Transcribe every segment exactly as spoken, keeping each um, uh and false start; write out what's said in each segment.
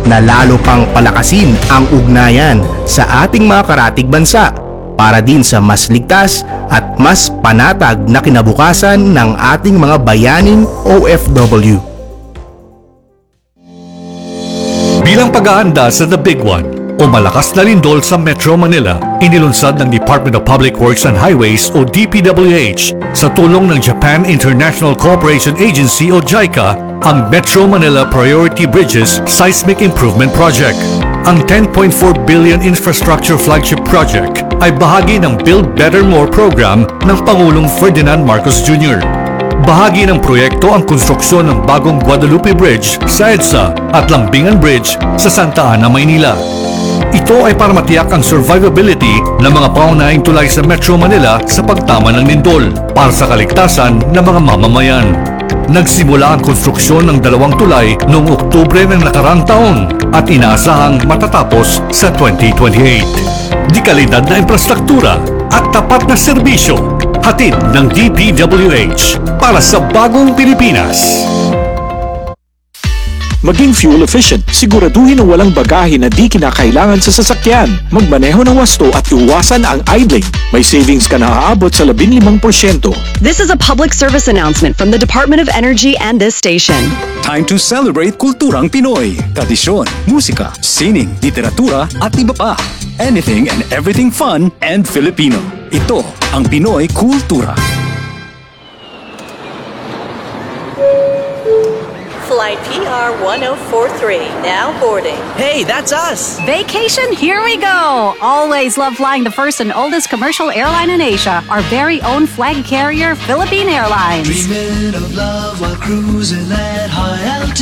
na lalo pang palakasin ang ugnayan sa ating mga karatig bansa para din sa mas ligtas at mas panatag na kinabukasan ng ating mga bayaning O F W. Bilang pag-aanda sa The Big One o malakas na lindol sa Metro Manila, inilunsad ng Department of Public Works and Highways o D P W H sa tulong ng Japan International Cooperation Agency o JICA ang Metro Manila Priority Bridges Seismic Improvement Project. Ang ten point four billion infrastructure flagship project ay bahagi ng Build Better More program ng Pangulong Ferdinand Marcos Junior Bahagi ng proyekto ang konstruksyon ng bagong Guadalupe Bridge sa EDSA at Lambingan Bridge sa Santa Ana, Maynila. Ito ay para matiyak ang survivability ng mga pangunahing tulay sa Metro Manila sa pagtama ng lindol para sa kaligtasan ng mga mamamayan. Nagsimula ang konstruksyon ng dalawang tulay noong Oktubre ng nakarang taon at inaasahang matatapos sa twenty twenty-eight. Di kalidad na infrastruktura at tapat na serbisyo, hatid ng D P W H para sa bagong Pilipinas. Maging fuel efficient, siguraduhin na walang bagahe na di kinakailangan sa sasakyan. Magmaneho ng wasto at iwasan ang idling. May savings ka na aabot sa labing limang porsyento. This is a public service announcement from the Department of Energy and this station. Time to celebrate kulturang Pinoy. Tradisyon, musika, sining, literatura at iba pa. Anything and everything fun and Filipino. Ito ang Pinoy Kultura. Flight P R one oh four three, now boarding. Hey, that's us! Vacation, here we go! Always love flying the first and oldest commercial airline in Asia, our very own flag carrier, Philippine Airlines. Dreaming of love while cruising at high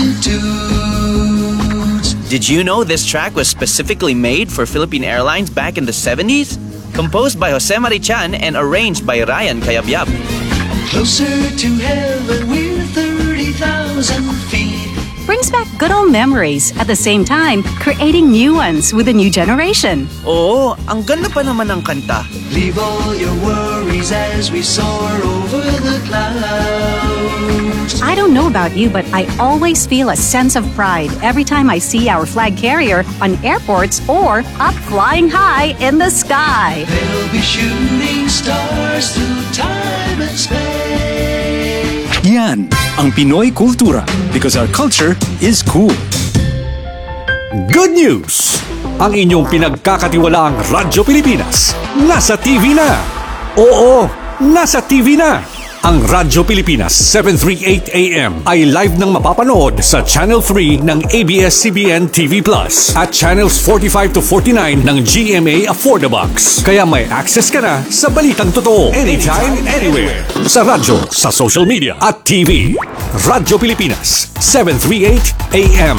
altitudes. Did you know this track was specifically made for Philippine Airlines back in the seventies? Composed by Jose Marichan and arranged by Ryan Cayabyab. Closer to heaven, we're thirty thousand feet. Brings back good old memories, at the same time, creating new ones with a new generation. Oo, ang ganda pa naman ng kanta. Leave all your worries as we soar over the clouds. I don't know about you, but I always feel a sense of pride every time I see our flag carrier on airports or up flying high in the sky. They'll be shooting stars through time and space. Yan ang Pinoy Kultura because our culture is cool. Good news! Ang inyong pinagkakatiwalaang Radyo Pilipinas nasa T V na. Oo, nasa T V na. Ang Radyo Pilipinas seven thirty-eight A M ay live nang mapapanood sa Channel three ng A B S C B N T V Plus at Channels forty-five to forty-nine ng G M A Affordabox. Kaya may access ka na sa balitang totoo anytime, anywhere. Sa radyo, sa social media at T V. Radyo Pilipinas seven thirty-eight A M.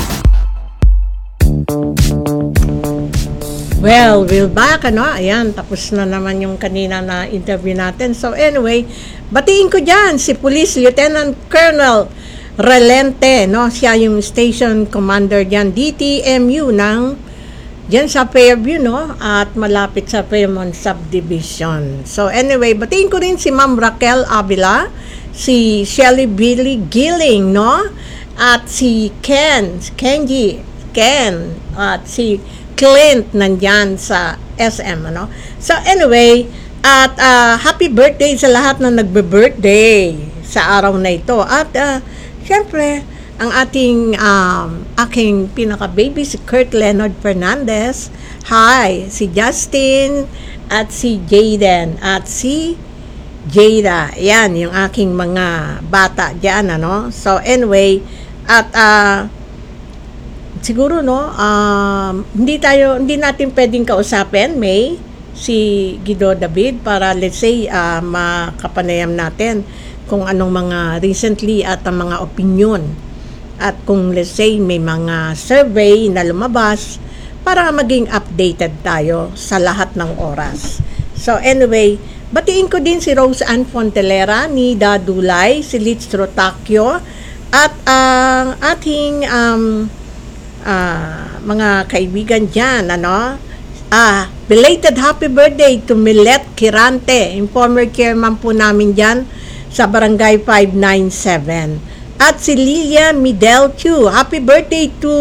Well, we're back, ano? Ayan, tapos na naman yung kanina na interview natin. So anyway, batiin ko dyan si Police Lieutenant Colonel Relente, no? Siya yung station commander dyan, D T M U ng dyan sa Fairview, no? At malapit sa Fairmont Subdivision. So anyway, batiin ko rin si Ma'am Raquel Avila, si Shelly Billy Gilling, no? At si Ken, Kenji, Ken, at si Clint nandyan sa S M, ano? So anyway, at uh, happy birthday sa lahat na nagbe-birthday sa araw na ito. At uh, syempre, ang ating um, aking pinaka-baby si Kurt Leonard Fernandez. Hi, si Justin at si Jaden at si Jada. Yan, yung aking mga bata dyan, ano? So anyway, at uh, siguro, no, um, hindi tayo, hindi natin pwedeng kausapin, May, si Guido David para, let's say, uh, makapanayam natin kung anong mga recently at ang mga opinion. At kung, let's say, may mga survey na lumabas para maging updated tayo sa lahat ng oras. So, anyway, batiin ko din si Rose Ann Fontelera, ni Dadulay, si Litz Rotakyo, at ang uh, ating um, Uh, mga kaibigan dyan, ano? Ah, belated happy birthday to Milet Kirante, yung former chairman po namin dyan sa Barangay five ninety-seven. At si Lilia Midel Chu, happy birthday to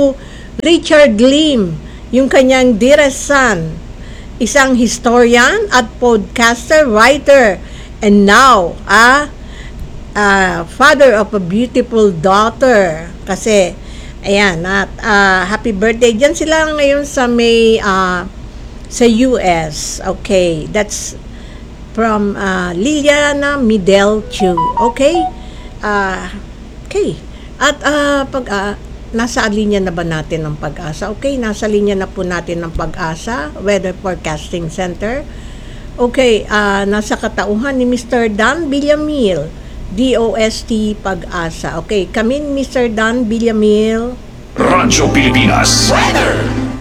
Richard Lim, yung kanyang dearest son, isang historian at podcaster, writer, and now, ah, uh, father of a beautiful daughter. Kasi, ayan, at uh, happy birthday. Diyan sila ngayon sa may, uh, sa U S. Okay, that's from uh, Liliana Midel Chu. Okay? Uh, okay. At uh, pag uh, nasa linya na ba natin ng Pag-asa? Okay, nasa linya na po natin ng Pag-asa Weather Forecasting Center. Okay, uh, nasa katauhan ni Mister Dan Villamil, D O S T Pag-asa. Okay, kami ni Mister Dan Villamil. Radyo Pilipinas Weather.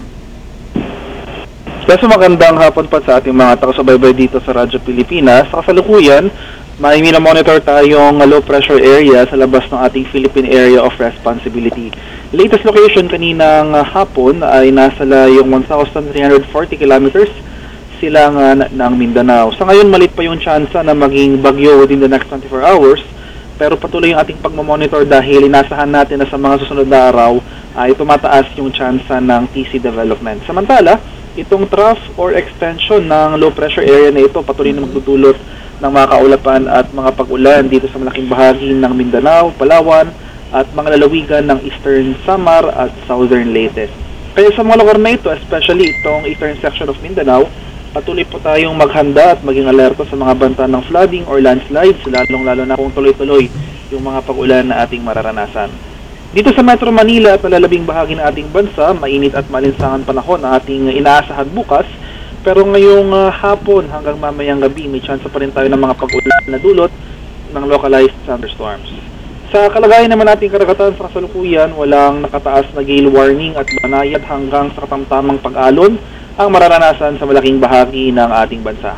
Yes, magandang hapon pa sa ating mga takasubaybay dito sa Radyo Pilipinas. Sa kasalukuyan, may mina-monitor tayong low pressure area sa labas ng ating Philippine Area of Responsibility. Latest location kaninang hapon ay nasa layong one thousand three hundred forty kilometers silangan ng Mindanao. Sa ngayon, malit pa yung tsansa na maging bagyo within the next twenty-four hours, pero patuloy yung ating pagmamonitor dahil inasahan natin na sa mga susunod na araw ay tumataas yung tsansa ng T C development. Samantala, itong trough or extension ng low pressure area na ito patuloy na magdudulot ng mga kaulapan at mga pag-ulan dito sa malaking bahagi ng Mindanao, Palawan, at mga lalawigan ng Eastern Samar at Southern Leyte. Kaya sa mga lugar na ito, especially itong eastern section of Mindanao, patuloy po tayong maghanda at maging alerto sa mga banta ng flooding or landslides, lalong-lalo na kung tuloy-tuloy yung mga pag-ulan na ating mararanasan. Dito sa Metro Manila at nalalabing bahagi ng ating bansa, mainit at malinsangan panahon ang ating inaasahan bukas, pero ngayong uh, hapon hanggang mamayang gabi, may chance pa rin tayo ng mga pag-ulan na dulot ng localized thunderstorms. Sa kalagayan naman nating karagatan sa kasalukuyan, walang nakataas na gale warning at banayad hanggang sa katamtamang pag-alon ang mararanasan sa malaking bahagi ng ating bansa.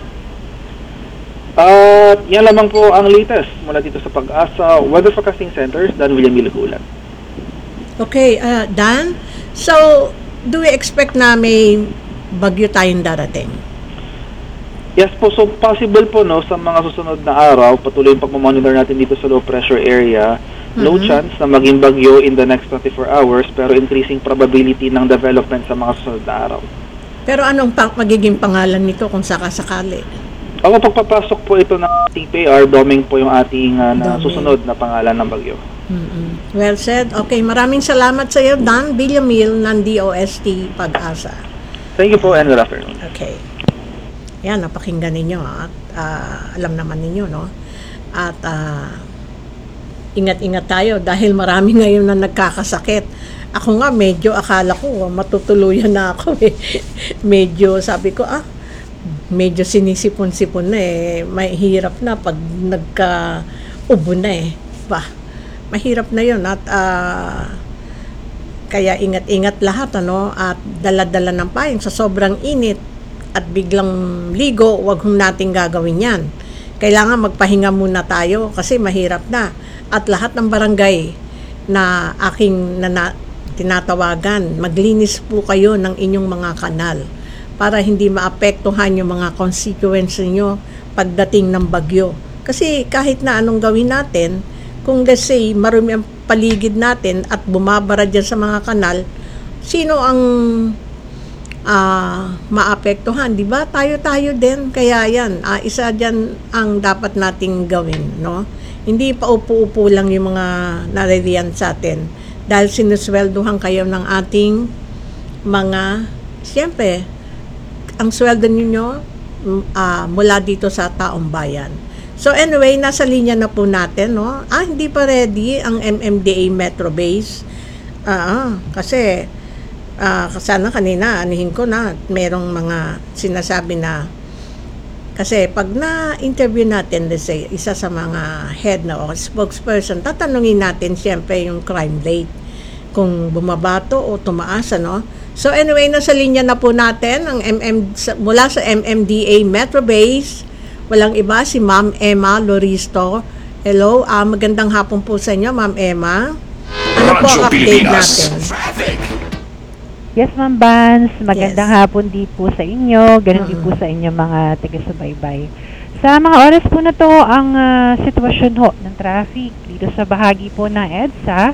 At yan lamang po ang latest mula dito sa Pag-asa Weather Forecasting Centers, Dan Villamil Gulan. Okay, uh, Dan, so do we expect na may bagyo tayong darating? Yes po, so possible po no sa mga susunod na araw, patuloy yung pagmamonitor natin dito sa low pressure area. Mm-hmm. Low chance na maging bagyo in the next twenty-four hours, pero increasing probability ng development sa mga susunod na araw. Pero anong pa- magiging pangalan nito kung sakasakali? Ako, pagpapasok po ito ng ating P R, Doming po yung ating uh, na susunod na pangalan ng bagyo. Mm-hmm. Well said. Okay, maraming salamat sa iyo, Dan Villamil ng D O S T Pag-asa. Thank you po and good afternoon. Okay. Yan, napakinggan ninyo at uh, alam naman ninyo, no? At uh, ingat-ingat tayo dahil marami ngayon na nagkakasakit. Ako nga, medyo akala ko, matutuluyan na ako eh. Medyo, sabi ko, ah, medyo sinisipon-sipon na eh. Mahirap na pag nagka-ubo na eh. Bah, mahirap na yun at uh, kaya ingat-ingat lahat, ano? At dala-dala ng payong sa sobrang init at biglang ligo, wag hong nating gagawin yan. Kailangan magpahinga muna tayo kasi mahirap na. At lahat ng barangay na aking na, na, tinatawagan, maglinis po kayo ng inyong mga kanal para hindi maapektuhan yung mga constituents niyo pagdating ng bagyo. Kasi kahit na anong gawin natin, kung let's say marumi ang paligid natin at bumabara dyan sa mga kanal, sino ang Uh, maapektuhan, di ba? Tayo-tayo din. Kaya yan, uh, isa dyan ang dapat nating gawin, no? Hindi pa upo-upo lang yung mga naririyan sa atin. Dahil sinusweldohan kayo ng ating mga, siyempre, ang sweldo ninyo uh, mula dito sa taong bayan. So anyway, nasa linya na po natin, no? Ah, hindi pa ready ang M M D A Metro Base. Ah, uh, kasi Uh, sana kanina, anihin ko na, merong mga sinasabi na, kasi pag na-interview natin, let's say, isa sa mga head na o spokesperson, tatanungin natin siyempre yung crime rate, kung bumabato o tumaas, ano? So anyway, nasa linya na po natin, ang M M, mula sa M M D A Metro Base, walang iba, si Ma'am Emma Loristo. Hello, uh, magandang hapon po sa inyo, Ma'am Emma. Ano po ang update natin? Yes, Ma'am Bans. Magandang yes. hapon din po sa inyo. Ganun mm-hmm. din po sa inyo mga taga-subaybay. Sa mga oras po na to, ang uh, sitwasyon ho ng traffic dito sa bahagi po ng EDSA,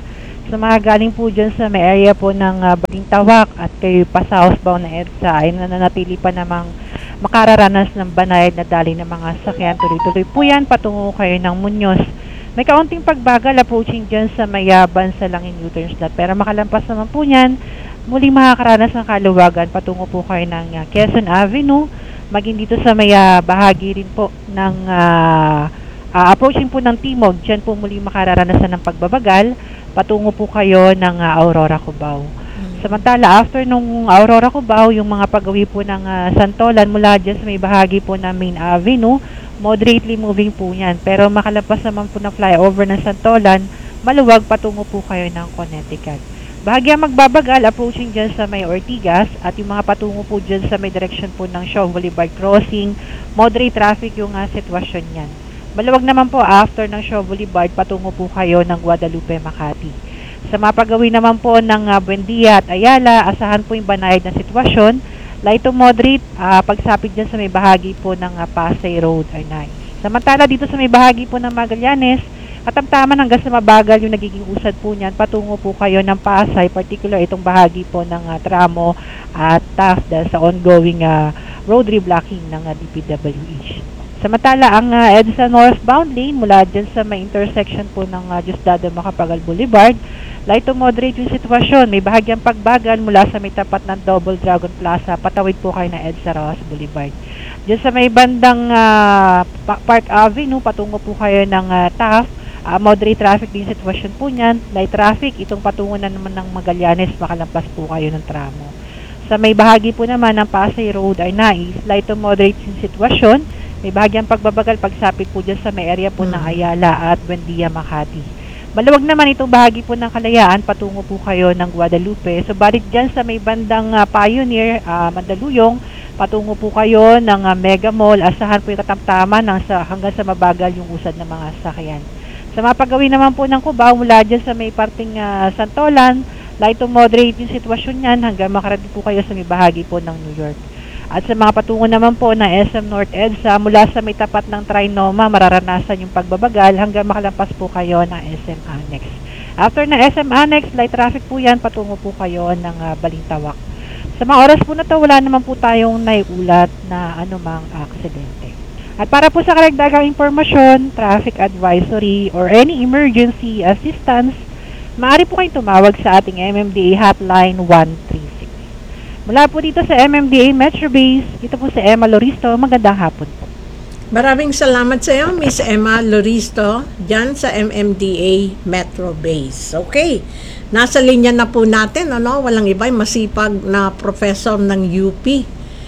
Sa mga galing po dyan sa may area po ng uh, Balintawak at kayo pa sa southbound na EDSA ay nananatili pa namang makararanas ng banayad na dali ng mga sakyan. Tuloy-tuloy po yan patungo kayo ng Muñoz. May kaunting pagbagal approaching dyan sa Mayaban sa Langin U-turn slot. Pero makalampas naman po yan, muling makakaranas ng kaluwagan patungo po kayo ng uh, Quezon Avenue. Maging dito sa may uh, bahagi rin po ng uh, uh, approaching po ng Timog. Dyan po muling makararanasan ng pagbabagal patungo po kayo ng uh, Aurora Cubao. Mm-hmm. Samantala, after nung Aurora Cubao, yung mga pag-uwi po ng uh, Santolan mula dyan sa may bahagi po ng Main Avenue, moderately moving po yan. Pero makalampas naman po ng flyover ng Santolan, maluwag patungo po kayo ng Connecticut. Bahagyang magbabagal approaching dyan sa may Ortigas at yung mga patungo po dyan sa may direction po ng Shaw Boulevard Crossing, moderate traffic yung uh, sitwasyon yan. Maluwag naman po after ng Shaw Boulevard patungo po kayo ng Guadalupe, Makati. Sa mga pag-uwi naman po ng uh, Buendia at Ayala, asahan po yung banayad na sitwasyon. Light to moderate, uh, pagsapit dyan sa may bahagi po ng uh, Pasay Road ay nice. Samantala dito sa may bahagi po ng Magallanes, katamtaman hanggang sa mabagal yung nagiging usad po niyan, patungo po kayo ng Pasay, particular itong bahagi po ng uh, tramo at Taft dahil sa ongoing uh, road reblocking ng uh, D P W H. Samantala, ang uh, EDSA northbound lane mula dyan sa may intersection po ng uh, Diosdado Macapagal Boulevard, light to moderate yung sitwasyon. May bahagyang pagbagal mula sa may tapat ng Double Dragon Plaza, patawid po kayo ng EDSA Rojas Boulevard. Dyan sa may bandang uh, Park Avenue, patungo po kayo ng uh, Taft, uh, moderate traffic din sitwasyon po niyan. Light traffic, itong patungo na naman ng Magallanes, makalampas po kayo ng tramo. Sa may bahagi po naman ng Pasay Road ay nais, light to moderate yung sitwasyon. May bahagyang pagbabagal pagsapit po dyan sa may area po ng Ayala at Buendia, Makati. Maluwag naman itong bahagi po ng Kalayaan, patungo po kayo ng Guadalupe. So, balit dyan sa may bandang uh, Pioneer, uh, Mandaluyong, patungo po kayo ng uh, Mega Mall. Asahan po yung katamtaman ng sa, hanggang sa mabagal yung usad ng mga sakyan. Sa mga paggawin naman po ng Cubao, mula dyan sa may parting uh, Santolan, light to moderate yung sitwasyon yan hanggang makarating po kayo sa may bahagi po ng New York. At sa mga patungo naman po ng S M North EDSA, mula sa may tapat ng Trinoma, mararanasan yung pagbabagal hanggang makalampas po kayo ng S M Annex. After ng S M Annex, light traffic po yan, patungo po kayo ng uh, Balintawak. Sa mga oras po na to, wala naman po tayong naiulat na anumang aksidente. At para po sa karagdagang impormasyon, traffic advisory, or any emergency assistance, maaari po kayong tumawag sa ating M M D A hotline one three six. Mula po dito sa M M D A Metro Base, dito po sa Emma Loristo, magandang hapon po. Maraming salamat sa iyo, Miss Emma Loristo, dyan sa M M D A Metro Base. Okay, nasa linya na po natin, ano? Walang iba, masipag na professor ng U P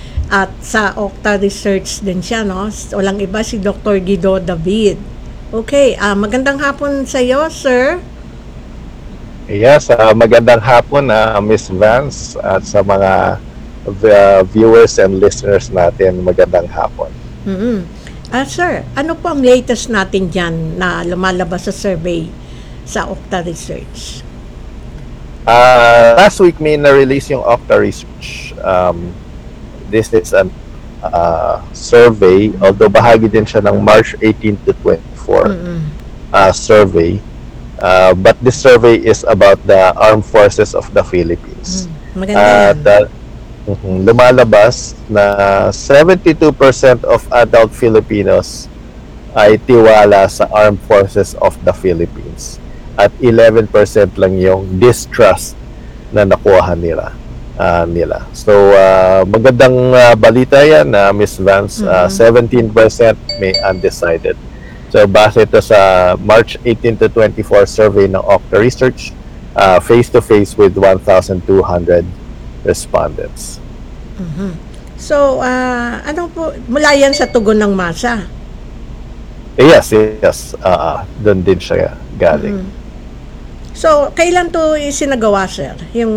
at sa Octa Research din siya, no? Walang iba si Doctor Guido David. Okay, uh, magandang hapon sa iyo, sir. Yes, uh, magandang hapon uh, Miss Vance at sa mga uh, viewers and listeners natin, magandang hapon. Mm-hmm. Uh, sir, ano po ang latest natin dyan na lumalabas sa survey sa Octa Research? Uh, last week may na-release yung Octa Research. Um, this is a uh, survey, although bahagi din siya ng March eighteenth to twenty-fourth mm-hmm. uh, survey. Uh, but this survey is about the armed forces of the Philippines. Mm, maganda uh, the, uh, lumalabas na seventy-two percent of adult Filipinos ay tiwala sa armed forces of the Philippines. At eleven percent lang yung distrust na nakuha nila. Uh, nila. So, uh, magandang uh, balita yan, uh, Miss Vance. Mm-hmm. uh, seventeen percent may undecided. So, base ito sa March eighteenth to twenty-four survey ng Octa Research, uh, face-to-face with one thousand two hundred respondents. Mm-hmm. So, uh, ano po, mula yan sa tugon ng masa? Eh, yes, yes. Uh, doon din siya galing. Mm-hmm. So, kailan to isinagawa, sir? Yung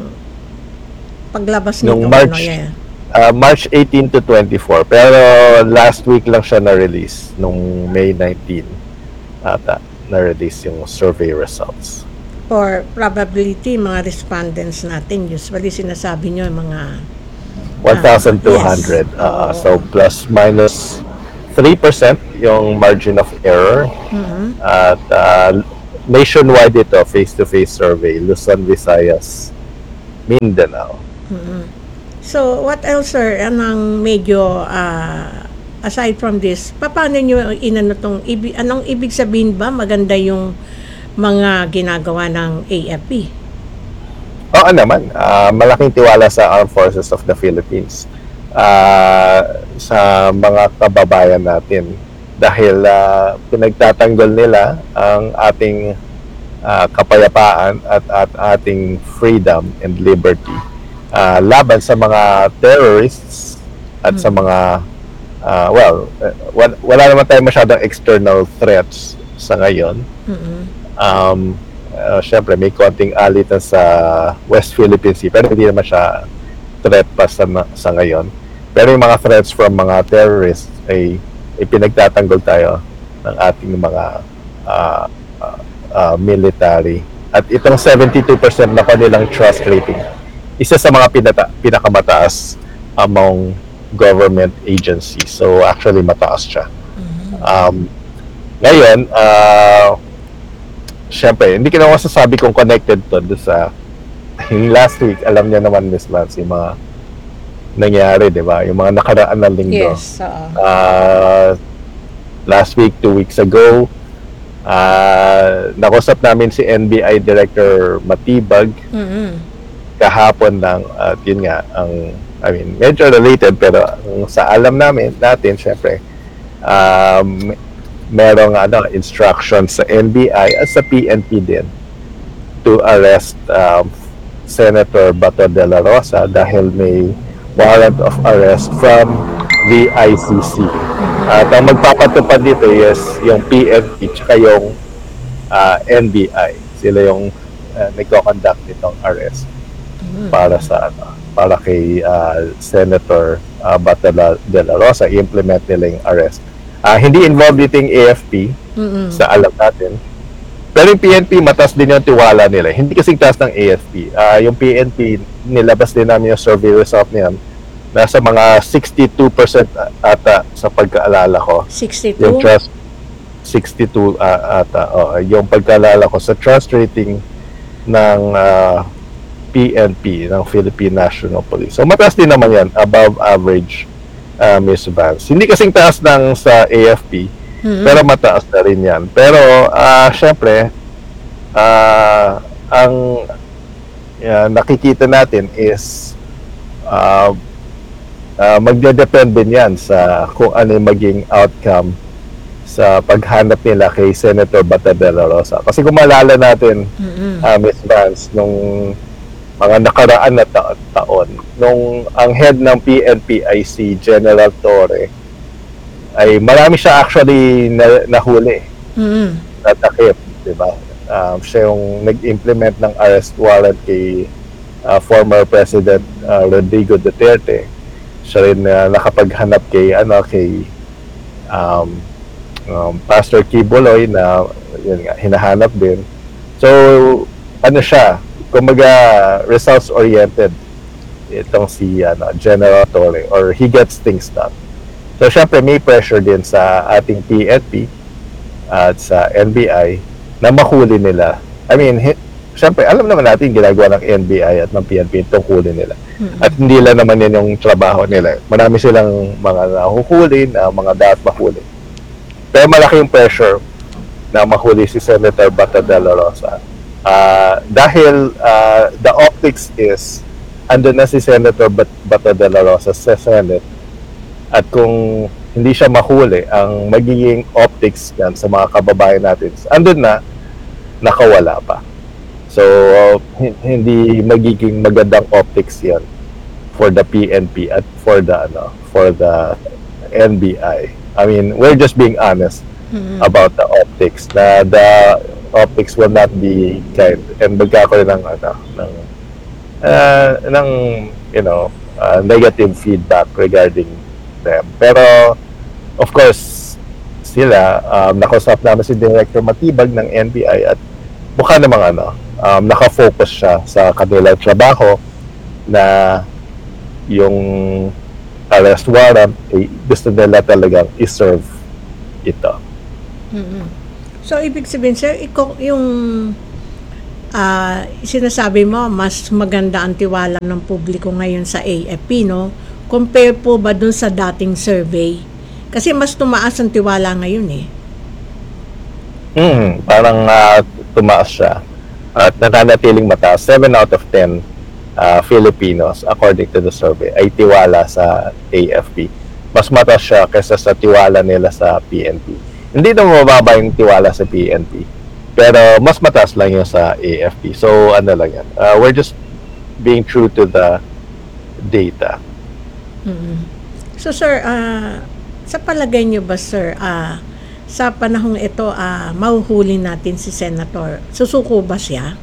paglabas nito? Nung March, ano, yeah. Uh, March eighteenth to twenty-four, pero last week lang siya na-release nung May nineteenth ata na-release yung survey results. For probability, mga respondents natin usually sinasabi nyo mga one thousand two hundred. Uh, yes. uh, so plus minus three percent yung margin of error. Mm-hmm. At uh, nationwide ito, face-to-face survey, Luzon, Visayas, Mindanao. Mhm. So, what else, sir? Anong medyo, ah, aside from this, pa- paano nyo inano tong, ibig, anong ibig sabihin ba maganda yung mga ginagawa ng A F P? Oo naman, ah, malaking tiwala sa Armed Forces of the Philippines, ah, sa mga kababayan natin dahil ah, pinagtatanggol nila ang ating ah, kapayapaan at, at ating freedom and liberty ah, laban sa mga terrorists at sa mga ah, well, eh, wala, wala naman tayong masyadong external threats sa ngayon. Mhm. Um, uh, Siyempre, may konting alitan sa West Philippine Sea, pero hindi naman siya threat pa sa, sa ngayon. Pero yung mga threats from mga terrorists ay, ay pinagtatanggol tayo ng ating mga uh, uh, uh, military. At itong seventy-two percent na kanilang trust rating, isa sa mga pinata, pinakamataas among government agencies. So, actually, mataas siya. Um, ngayon, uh, Siyempre, hindi ko na masasabi kung connected to doon sa yung last week, alam niya naman, Miss Lance, yung mga nangyari, di ba? Yung mga nakaraan na linggo. Yes, oo. Uh, last week, two weeks ago, uh, nakusap namin si N B I Director Matibag Mhm. kahapon lang, at yun nga, ang, I mean, medyo related, pero ang sa alam namin, natin, syempre, um, merong ano, instructions sa N B I at sa P N P din to arrest um, Senator Bato de la Rosa dahil may warrant of arrest from the I C C. At ang magpapatupad dito is yung P N P tsaka yung uh, N B I. Sila yung uh, nagko-conduct nitong arrest para sa ano, para kay uh, Senator uh, Bato de la Rosa, i-implement nila yung arrest. Uh, hindi involved dito yung A F P Mm-mm. sa alam natin. Pero yung P N P, matas din yung tiwala nila. Hindi kasing taas ng A F P. Uh, yung P N P, nilabas din namin yung survey result niyan. Nasa mga sixty-two percent ata sa pagkaalala ko. sixty-two? Yung trust, sixty-two uh, ata. Oh, yung pagkaalala ko sa trust rating ng uh, P N P, ng Philippine National Police. So mataas din naman yan, above average. Uh, Miss Vance. Hindi kasing taas ng sa A F P, Mhm. pero mataas na rin yan. Pero, uh, syempre, uh, ang uh, nakikita natin is uh, uh, magdedepend din yan sa kung ano yung maging outcome sa paghanap nila kay Senator Bato de la Rosa. Kasi kung maalala natin, Mhm. uh, Miss Vance, nung mga nakaraan na ta- taon, nung ang head ng P N P ay si General Torre, ay marami siya actually na, nahuli, Mhm. natakip, di ba? Um, siya yung nag-implement ng arrest warrant kay uh, former President uh, Rodrigo Duterte. Siya rin uh, nakapaghanap kay, ano, kay um, um, Pastor Kibuloy na yun nga, hinahanap din. So, ano siya, kumbaga results oriented itong si ano, General Torre, or he gets things done. So syempre may pressure din sa ating P N P at sa N B I na mahuli nila. I mean, he, syempre alam naman natin ginagawa ng N B I at ng P N P itong huli nila. Mhm. At hindi lang naman yan yung trabaho nila. Marami silang mga nahuhuli na mga dapat mahuli. Pero malaki yung pressure na mahuli si Senator Bato de la Rosa. Uh, dahil uh, the optics is andun na si Senator Bat- Bato de la Rosa sa Senate, at kung hindi siya mahuli, ang magiging optics yan sa mga kababayan natin, andun na, nakawala pa. So uh, hindi magiging magandang optics yan for the P N P at for the ano for the N B I. I mean, we're just being honest Mhm. about the optics, na the optics will not be kind, and magkakaroon ng ano ng uh, ng you know uh, negative feedback regarding them. Pero of course sila, um, nakausap namin si Director Matibag ng N B I at mukha namang ano um, nakafocus siya sa kanilang trabaho, na yung arrest warrant, eh, gusto nila talagang i-serve ito. Mhm. So, ibig sabihin, sir, iko, yung ah, sinasabi mo, mas maganda ang tiwala ng publiko ngayon sa A F P, no? Compare po ba dun sa dating survey? Kasi mas tumaas ang tiwala ngayon eh. Hmm, parang ah, tumaas siya. At nananatiling mataas. seven out of ten ah, Filipinos, according to the survey, ay tiwala sa A F P. Mas mataas siya kaysa sa tiwala nila sa P N P. Hindi na mababa yung tiwala sa P N P. Pero mas mataas lang yung sa A F P. So, ano lang yan. Ah, we're just being true to the data. Mm. So, sir, ah, sa palagay niyo ba, sir, ah, sa panahong ito, ah, mahuhuli natin si Senator? Susuko ba siya?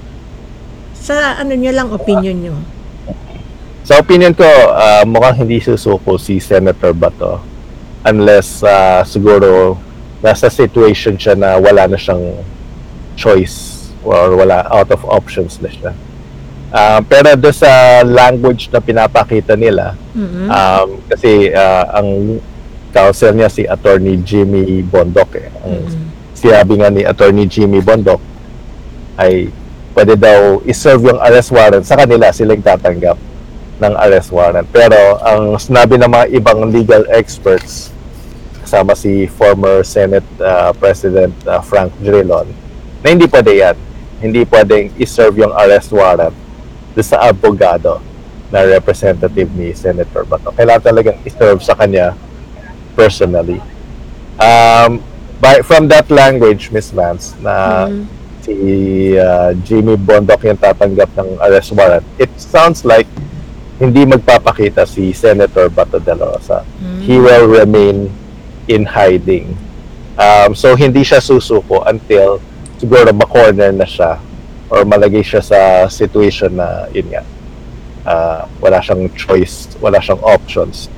Sa ano niyo lang, opinion niyo? Sa opinion ko, ah, mukhang hindi susuko si Senator Bato unless ah, siguro nasa situation siya na wala na siyang choice or wala, out of options na siya. Ah, pero do sa language na pinapakita nila, Mhm. um, kasi ah, ang counsel niya si Attorney Jimmy Bondoc eh. Ang sinabi nga ni Attorney Jimmy Bondoc ay pwede daw iserve yung arrest warrant sa kanila, silang tatanggap ng arrest warrant. Pero ang sinabi ng mga ibang legal experts, kasama si former Senate ah, President ah, Frank Drilon, na hindi pwede yan. Hindi pwedeng iserve yung arrest warrant doon sa abogado na representative ni Senator Bato. Kailangan talagang iserve sa kanya personally. Um, by, from that language, Miss Vance, na Mhm. si uh, Jimmy Bondoc yung tatanggap ng arrest warrant, it sounds like hindi magpapakita si Senator Bato de la Rosa. He will remain in hiding. Um, so, hindi siya susuko until siguro ma-corner na siya or malagay siya sa situation na, yun nga, uh, wala siyang choice, wala siyang options.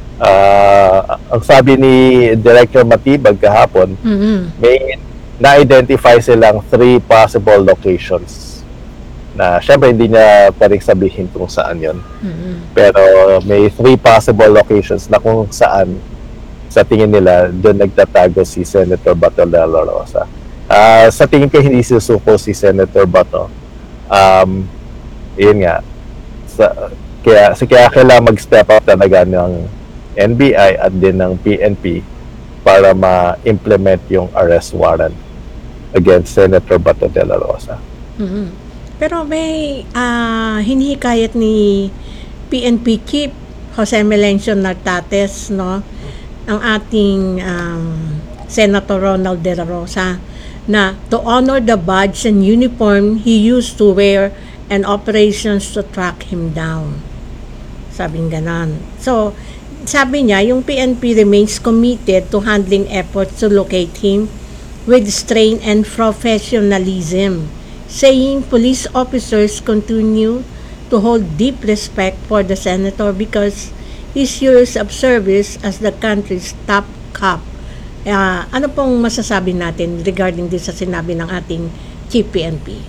Uh, ang sabi ni Director Matibag kahapon, Mhm. may na-identify silang three possible locations na syempre hindi niya pwedeng sabihin kung saan yon. Mhm. Pero may three possible locations na kung saan sa tingin nila doon nagtatago si Senator Bato de la Rosa. Ah, sa tingin ko hindi susuko si Senator Bato. Um, yun nga. Sa, kaya, so kaya kailangan mag-step up talaga ng N B I at din ng P N P para ma-implement yung arrest warrant against Senator Bato de la Rosa. Mhm. Pero may ah, hinihikayat ni P N P Chief Jose Melencio Nartates, no, ang ating um, Senator Ronald De La Rosa, na to honor the badge and uniform he used to wear and operations to track him down. Sabing ganon. So, sabi niya, yung P N P remains committed to handling efforts to locate him with strain and professionalism, saying police officers continue to hold deep respect for the senator because his years of service as the country's top cop. Uh, ano pong masasabi natin regarding din sa sinabi ng ating Chief P N P?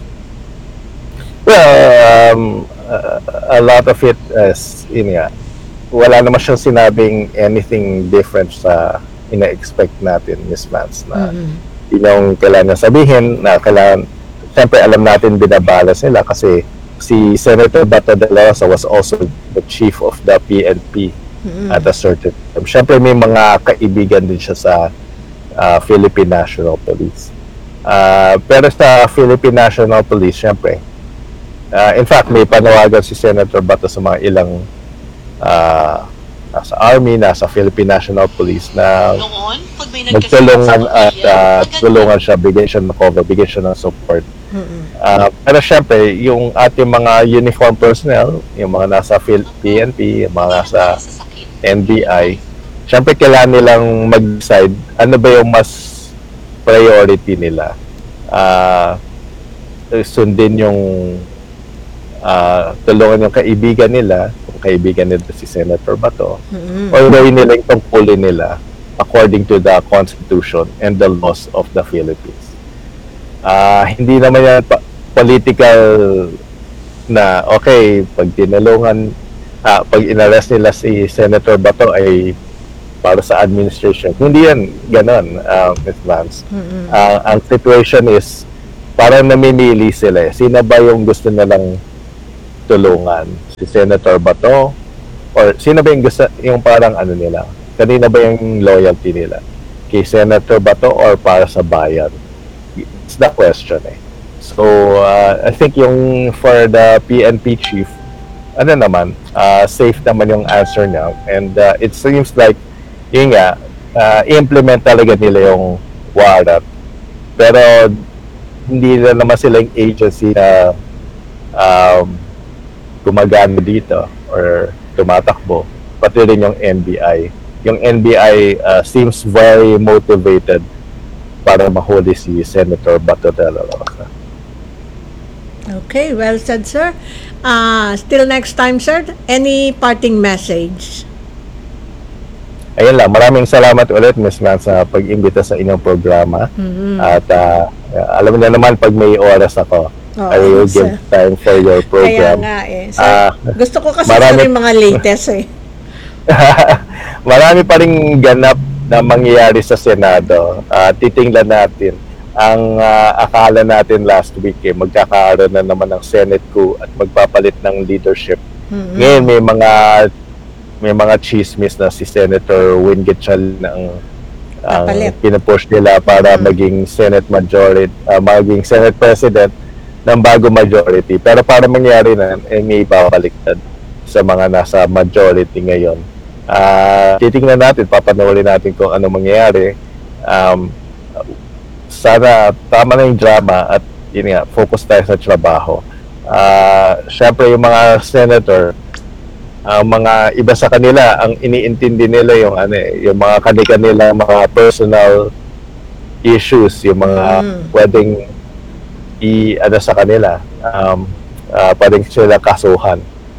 Well, um, uh, a lot of it is, yun nga, wala naman siyang sinabing anything different sa ina-expect natin, Miss Vance, na Mhm. yun yung kailangan sabihin, na kailangan, siyempre alam natin binabalas nila kasi si Senator Bato de la Rosa was also the chief of the P N P Mhm. at a certain time. Siyempre may mga kaibigan din siya sa uh, Philippine National Police. Uh, pero sa Philippine National Police, siyempre, uh, in fact, may panawagan si Senator Bato sa mga ilang uh, nasa Army, nasa Philippine National Police na magtulungan at uh, tulungan siya, bigyan siya ng cover, bigyan siya ng support. Uh, pero syempre, yung ating mga uniform personnel, yung mga nasa P N P, yung mga nasa N B I, syempre kailangan nilang mag-decide ano ba yung mas priority nila. Uh, sundin yung uh, tulungan yung kaibigan nila, kung kaibigan nila si Senator Bato, Mhm. or gawin nila yung tungkulin nila according to the Constitution and the laws of the Philippines. Ah, hindi naman yan pa- political na okay, pag tinulungan, ah, pag inarrest nila si Senator Bato ay para sa administration. Hindi yan ganon, uh, Miz Vance. Mm-mm. Uh, ang situation is, parang namimili sila eh. Sino ba yung gusto nilang tulungan? Si Senator Bato? Or sino ba yung gusto, yung parang ano nila? Kanina ba yung loyalty nila? Kay Senator Bato or para sa bayan? It's the question eh. So, uh, I think yung for the P N P chief, ano naman, uh, safe naman yung answer niya. And uh, it seems like, yun nga, uh, implement talaga nila yung warrant. Pero, hindi na naman silang agency na um, gumagano dito or tumatakbo. Pati rin yung N B I. Yung N B I uh, seems very motivated para mahuli si Senator Bato de la Rosa. Okay, well said, sir. Uh, still next time, sir, any parting message? Ayun lang, maraming salamat ulit, Miz Vance, sa pag-imbita sa inyong programa. Mhm. At uh, alam niyo naman, pag may oras ako, Oo, I will sir. give time for your Kaya program. nga eh. So, Ah, gusto ko kasi marami- sir yung mga latest eh. Marami pa rin ganap na mangyayari sa Senado. Uh, titingnan natin. Ang ah, akala natin last week, eh, magkakaroon na naman ng Senate coup at magpapalit ng leadership. Mhm. Ngayon, may mga may mga chismis na si Senator Win Gatchalian ang ang Papalit. pinupush nila para maging Senate majority, ah, maging Senate President ng bago majority. Pero para mangyari na, eh, may ibabaliktad sa mga nasa majority ngayon. Ah, titingnan natin, papanoorin natin kung ano mangyayari. Um, sana tama na yung drama at yun nga, focus tayo sa trabaho. Ah, syempre yung mga senator, ang mga iba sa kanila, ang iniintindi nila yung ano eh, yung mga kanila mga personal issues, yung mga Mm. pwedeng i ano sa kanila, um, ah, pwedeng sila kasuhan.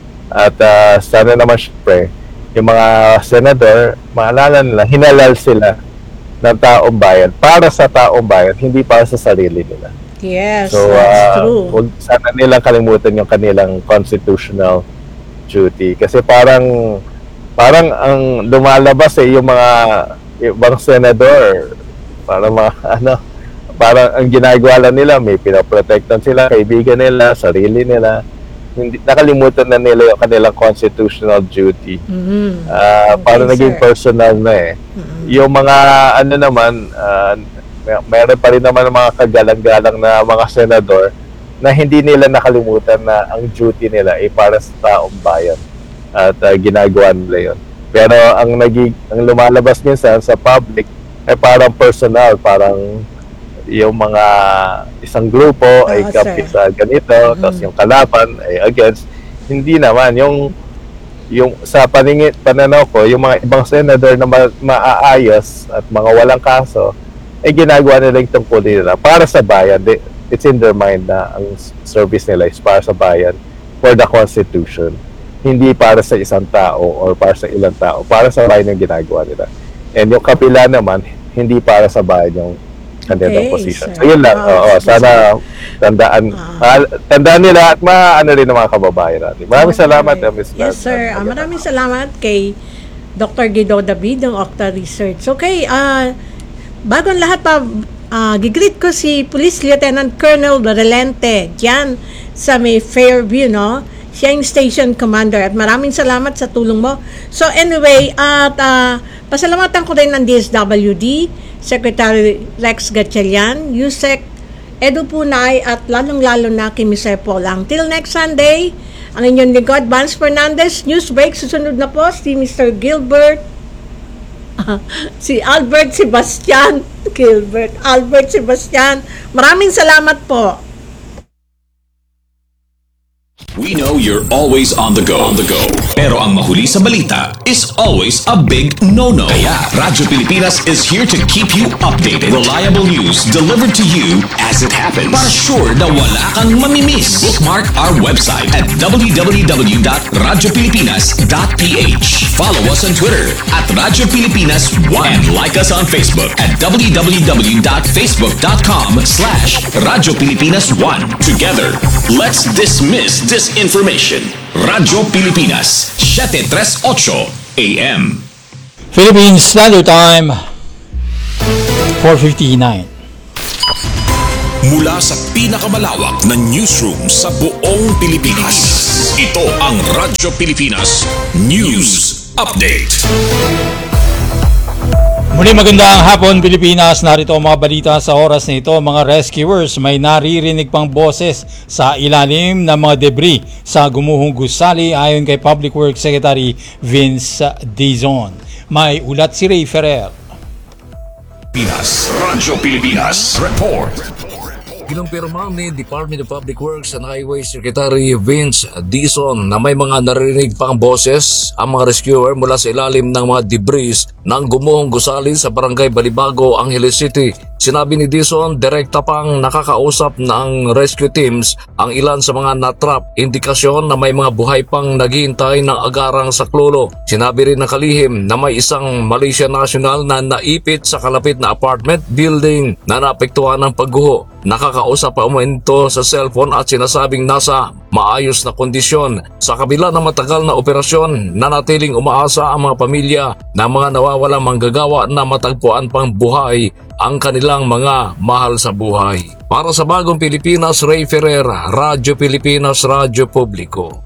At ah, sana naman syempre, yung mga senador, maalala nila, hinalal sila ng taong bayan para sa taong bayan, hindi para sa sarili nila. Yes, So, that's uh, true. huwag sana nilang kalimutan yung kanilang constitutional duty. Kasi parang, parang ang lumalabas eh, yung mga ibang senador, parang mga, ano, parang ang ginagawa lang nila, may pinaprotektan sila, kaibigan nila, sarili nila. Hindi, nakalimutan na nila yung kanilang constitutional duty. Mhm. Ah, parang Okay, naging sir. personal na eh. Yung mga ano naman, ah, may- meron pa rin naman mga kagalang-galang na mga senador na hindi nila nakalimutan na ang duty nila ay para sa taong bayan at ah, ginagawa nila yun. Pero ang naging ang lumalabas minsan sa public ay parang personal, parang yung mga isang grupo ay Oo, kapit sir. sa ganito, tapos yung kalaban ay against. Hindi naman yung yung sa paningin pananaw ko, yung mga ibang senador na ma- maaayos at mga walang kaso ay ginagawa nila yung tungkulin nila para sa bayan. They, it's in their mind na ang s- service nila is para sa bayan, for the Constitution, hindi para sa isang tao or para sa ilang tao, para sa bayan yung ginagawa nila. And yung kapila naman, hindi para sa bayan yung kanilang Okay, position. sir. So yun lang. Ah, Oo, sige, sana tandaan ah, tandaan nila at maano rin ng mga kababayan natin. Maraming salamat, uh, Miz Yes, Vance. sir. Ah, maraming salamat kay Doctor Guido David ng Octa Research. Okay, ah bago ang lahat pa, ah, gigreet ko si Police Lieutenant Colonel Relente diyan sa may Fairview, no? Siya yung station commander at maraming salamat sa tulong mo. So anyway, at ah, pasalamatan ko rin ng D S W D, Secretary Rex Gatchalian, Yusek Edu Punay at lalong-lalo na kay Mister Polang. Till next Sunday, ang inyong lingkod, Vance Fernandez. News break, susunod na po si Mister Gilbert, si Albert Sebastian, Gilbert, Albert Sebastian. Maraming salamat po. We know you're always on the go. On the go. Pero ang mahuli sa balita is always a big no-no. Kaya Radyo Pilipinas is here to keep you updated. Reliable news delivered to you as it happens. Para sure na wala kang mamimiss. Bookmark our website at w w w dot radyo pilipinas dot p h. Follow us on Twitter at Radyo Pilipinas one. And like us on Facebook at w w w dot facebook dot com slash Radyo Pilipinas one. Together, let's dismiss disinformation. Radyo Pilipinas, seven thirty-eight A M. Philippine Standard Time, four fifty-nine. Mula sa pinakamalawak na newsroom sa buong Pilipinas, ito ang Radyo Pilipinas News Update. Muli magandang hapon Pilipinas, narito ang mga balita sa oras na ito. Mga rescuers may naririnig pang boses sa ilalim ng mga debris sa gumuhong gusali ayon kay Public Works Secretary Vince Dizon. May ulat si Ray Ferrer. Pinas, Radyo Pilipinas Report. Kinumpirma ni Department of Public Works and Highways Secretary Vince Dizon na may mga naririnig pang boses ang mga rescuer mula sa ilalim ng mga debris ng gumuhong gusali sa Barangay Balibago, Angeles City. Sinabi ni Dizon, direkta pang nakakausap ng rescue teams ang ilan sa mga natrap, indikasyon na may mga buhay pang naghihintay ng agarang saklolo. Sinabi rin ng kalihim na may isang Malaysia national na naipit sa kalapit na apartment building na naapektuhan ng pagguho. Nakakausap pa umento sa cellphone at sinasabing nasa maayos na kondisyon. Sa kabila ng matagal na operasyon, nanatiling umaasa ang mga pamilya na mga nawawalang manggagawa na matagpuan pang buhay ang kanilang mga mahal sa buhay. Para sa Bagong Pilipinas, Ray Ferrer, Radyo Pilipinas, Radyo Publiko.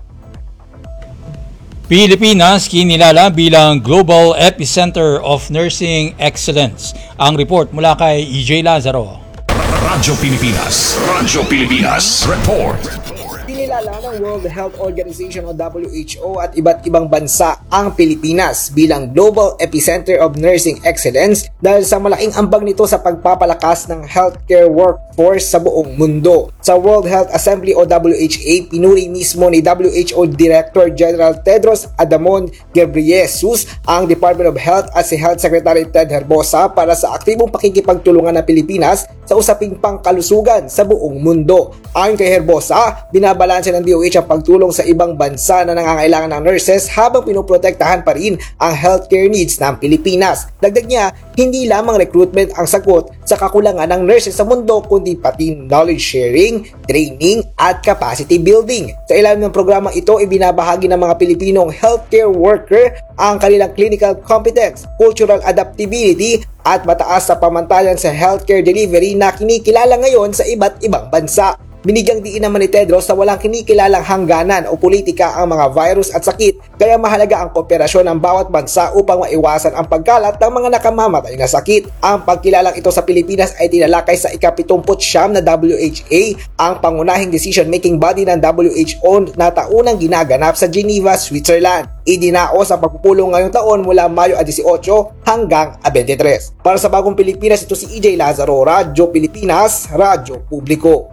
Pilipinas kinilala bilang Global Epicenter of Nursing Excellence. Ang report mula kay E J Lazaro. Radyo Pilipinas, Radyo Pilipinas Report. Kinilala ng World Health Organization o W H O at iba't ibang bansa ang Pilipinas bilang Global Epicenter of Nursing Excellence dahil sa malaking ambag nito sa pagpapalakas ng healthcare workforce sa buong mundo. Sa World Health Assembly o W H A, pinuri mismo ni W H O Director General Tedros Adhanom Ghebreyesus ang Department of Health at si Health Secretary Ted Herbosa para sa aktibong pakikipagtulungan ng Pilipinas sa usaping pangkalusugan sa buong mundo. Ayon kay Herbosa, binabalanse ng D O H ang pagtulong sa ibang bansa na nangangailangan ng nurses habang pinoprotektahan pa rin ang healthcare needs ng Pilipinas. Dagdag niya, hindi lamang recruitment ang sagot sa kakulangan ng nurses sa mundo kundi pati knowledge sharing, training at capacity building. Sa ilalim ng programang ito, ibinabahagi ng mga Pilipinong healthcare worker ang kanilang clinical competence, cultural adaptability at mataas na pamantayan sa healthcare delivery na kinikilala ngayon sa iba't ibang bansa. Binigyang diin naman ni Tedros na walang kinikilalang hangganan o politika ang mga virus at sakit, kaya mahalaga ang kooperasyon ng bawat bansa upang maiwasan ang pagkalat ng mga nakamamatay na sakit. Ang pagkilalang ito sa Pilipinas ay tinalakay sa ikapitumput siyam na W H A, ang pangunahing decision-making body ng W H O na taunang ginaganap sa Geneva, Switzerland. Idinaos ang pagpupulong ngayong taon mula Mayo eighteen hanggang twenty-three. Para sa Bagong Pilipinas, ito si E J Lazaro, Radyo Pilipinas, Radyo Publiko.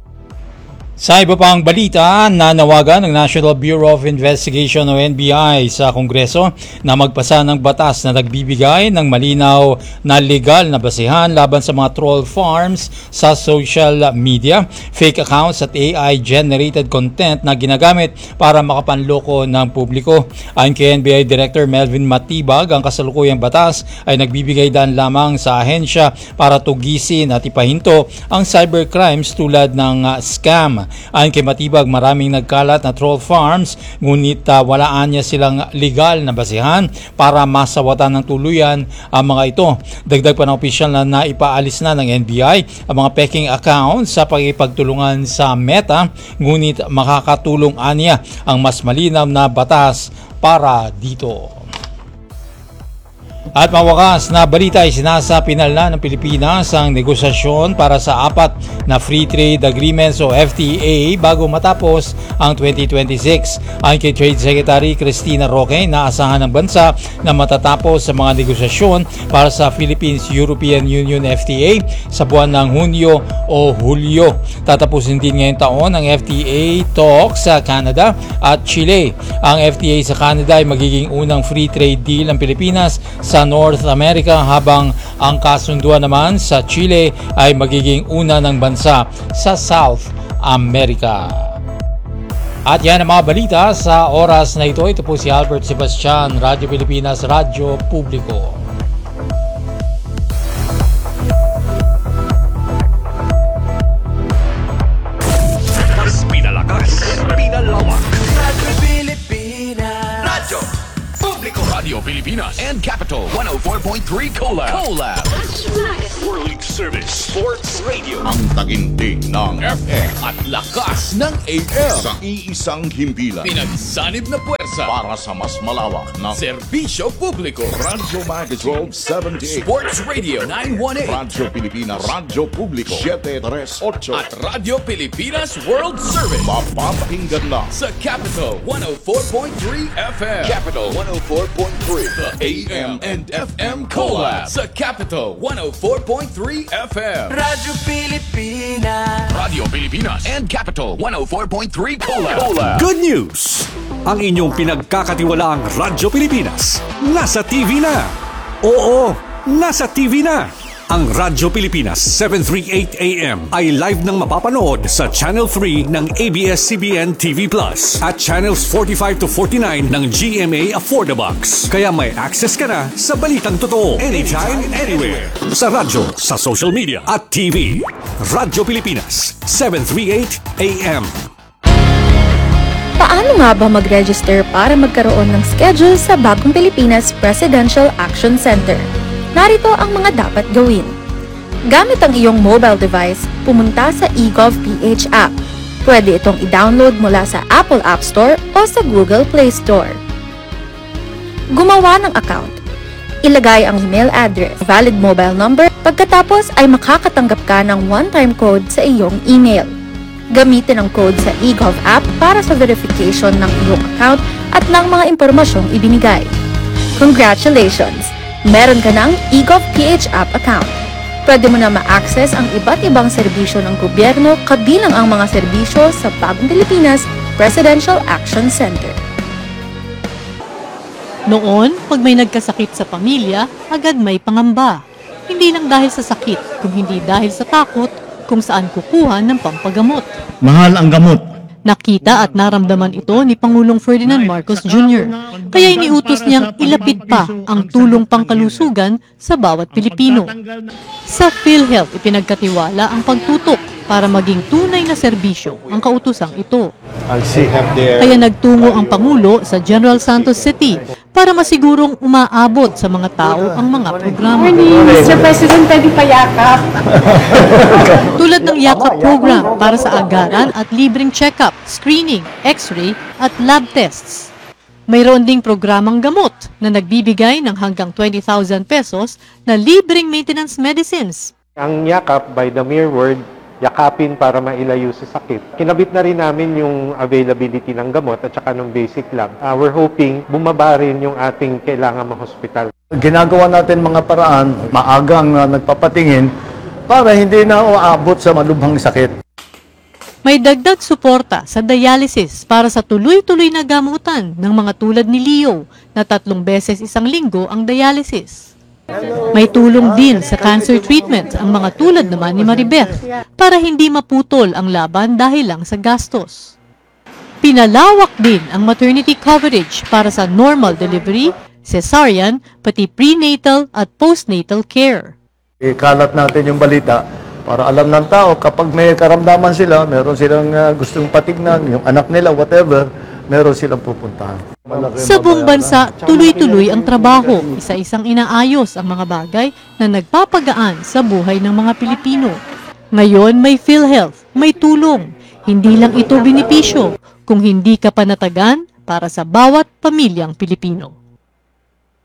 Sa iba pang balita, nanawagan ng National Bureau of Investigation o N B I sa Kongreso na magpasa ng batas na nagbibigay ng malinaw na legal na basihan laban sa mga troll farms sa social media, fake accounts at A I-generated content na ginagamit para makapanloko ng publiko. Ayon kay N B I Director Melvin Matibag, ang kasalukuyang batas ay nagbibigay daan lamang sa ahensya para tugisin at ipahinto ang cybercrimes tulad ng uh, scam. Ayon kay Matibag, maraming nagkalat na troll farms ngunit uh, walaan niya silang legal na basihan para masawatan ng tuluyan ang mga ito. Dagdag pa ng opisyal na naipaalis na ng N B I ang mga peking accounts sa pagkipagtulungan sa Meta, ngunit makakatulong aniya ang mas malinaw na batas para dito. At mawakas na balita ay sinasapinal na ng Pilipinas ang negosasyon para sa apat na Free Trade Agreements o F T A bago matapos ang twenty twenty-six. Ayon kay Trade Secretary Cristina Roque, naasahan ng bansa na matatapos sa mga negosasyon para sa Philippines-European Union F T A sa buwan ng Hunyo o Hulyo. Tatapusin din ngayong taon ang F T A talks sa Canada at Chile. Ang F T A sa Canada ay magiging unang free trade deal ng Pilipinas sa North America, habang ang kasunduan naman sa Chile ay magiging una ng bansa sa South America. At yan ang mga balita sa oras na ito. Ito po si Albert Sebastian, Radyo Pilipinas, Radyo Publiko. Mas pinalakas, pinalawak. Radyo Pilipinas, Radyo Publiko. Radio Pilipinas and Capital one oh four point three Collab. Collab. World Service Sports Radio. Ang taginting ng F M at lakas ng A M. sa iisang himpilan Pinagsanib na puwersa para sa mas malawak na serbisyo publiko. Radyo Magazine twelve seventy-eight, Sports Radio nine one eight Radyo Pilipinas, Radyo Publiko seven thirty-eight, at Radio Pilipinas World Service mapapakinggan lang sa Capital one oh four point three F M. Capital one oh four point three. The A M and F M Collab sa Capital one oh four point three F M. Radyo Pilipinas. Radio Pilipinas and Capital one oh four point three Collab. Collab. Good news! Ang inyong pinagkakatiwalaang Radyo Pilipinas nasa T V na. Oo, nasa T V na. Ang Radyo Pilipinas seven thirty-eight A M ay live nang mapapanood sa Channel three ng A B S C B N T V Plus at Channels forty-five to forty-nine ng G M A Affordabox. Kaya may access ka na sa balitang totoo anytime, anywhere. Sa radyo, sa social media at T V. Radyo Pilipinas seven thirty-eight A M. Paano nga ba mag-register para magkaroon ng schedule sa Bagong Pilipinas Presidential Action Center? Narito ang mga dapat gawin. Gamit ang iyong mobile device, pumunta sa eGovPH app. Pwede itong i-download mula sa Apple App Store o sa Google Play Store. Gumawa ng account. Ilagay ang email address, valid mobile number, pagkatapos ay makakatanggap ka ng one-time code sa iyong email. Gamitin ang code sa eGov app para sa verification ng iyong account at ng mga impormasyong ibinigay. Congratulations! Meron ka ng eGovPH app account. Pwede mo na ma-access ang iba't ibang serbisyo ng gobyerno kabilang ang mga serbisyo sa Bagong Pilipinas Presidential Action Center. Noon, pag may nagkasakit sa pamilya, agad may pangamba. Hindi lang dahil sa sakit, kung hindi dahil sa takot kung saan kukuha ng pampagamot. Mahal ang gamot. Nakita at naramdaman ito ni Pangulong Ferdinand Marcos Junior Kaya iniutos niyang ilapit pa ang tulong pangkalusugan sa bawat Pilipino. Sa PhilHealth, ipinagkatiwala ang pagtutok para maging tunay na serbisyo ang kautusang ito. Kaya nagtungo ang Pangulo sa General Santos City para masigurong umaabot sa mga tao ang mga programa. mister President, pwede payakap. Tulad ng Yakap program para sa agaran at libreng check-up, screening, x-ray at lab tests. Mayroon ding programang gamot na nagbibigay ng hanggang twenty thousand pesos na libreng maintenance medicines. Ang yakap, by the mere word, yakapin para mailayo sa sakit. Kinabit na rin namin yung availability ng gamot at saka ng basic lab. Uh, we're hoping bumaba rin yung ating kailangan ma-hospital. Ginagawa natin mga paraan, maagang uh, nagpapatingin para hindi na uabot sa malubhang sakit. May dagdag suporta sa dialysis para sa tuloy-tuloy na gamutan ng mga tulad ni Leo na tatlong beses isang linggo ang dialysis. May tulong din sa cancer treatment ang mga tulad naman ni Maribeth para hindi maputol ang laban dahil lang sa gastos. Pinalawak din ang maternity coverage para sa normal delivery, cesarean, pati prenatal at postnatal care. Ikalat natin yung balita para alam ng tao kapag may karamdaman sila, meron silang uh, gustong patignan, yung anak nila, whatever, meron silang pupuntahan. Sa buong bansa, tuloy-tuloy ang trabaho, isa-isang inaayos ang mga bagay na nagpapagaan sa buhay ng mga Pilipino. Ngayon may PhilHealth, may tulong. Hindi lang ito benepisyo, kung hindi ka panatagan para sa bawat pamilyang Pilipino.